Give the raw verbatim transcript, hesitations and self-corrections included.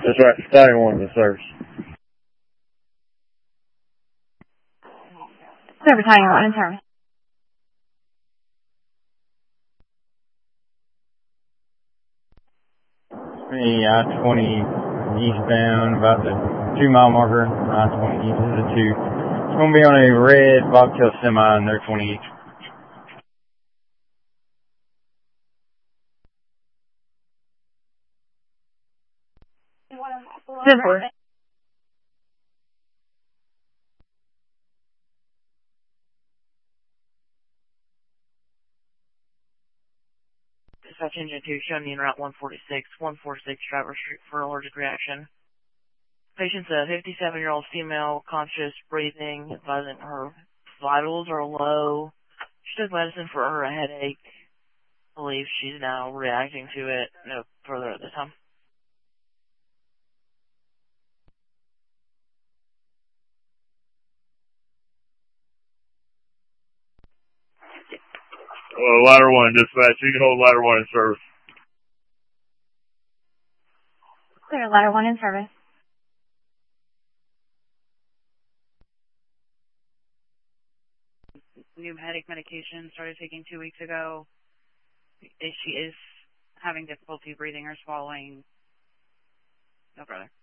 That's right, Stallion one in service. Service, Stallion one in service. Me, I twenty eastbound, about the two mile marker. I twenty east of the two. It's going to be on a red bobtail semi, and they're twenty east. Zipper. Dispatch engine two, showing me in route one forty-six, one forty-six Traverse Street for allergic reaction. Patient's a fifty-seven-year-old female, conscious, breathing, advising her vitals are low. She took medicine for her headache. Believe she's now reacting to it. No further at this time. Uh, ladder one, dispatch. You can hold ladder one in service. Clear, ladder one in service. New headache medication started taking two weeks ago. She is having difficulty breathing or swallowing. No further.